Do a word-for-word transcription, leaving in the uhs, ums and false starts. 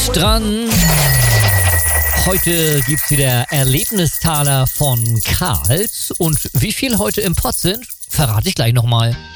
dran. Heute gibt's wieder Erlebnistaler von Karls. Und wie viel heute im Pott sind, verrate ich gleich nochmal.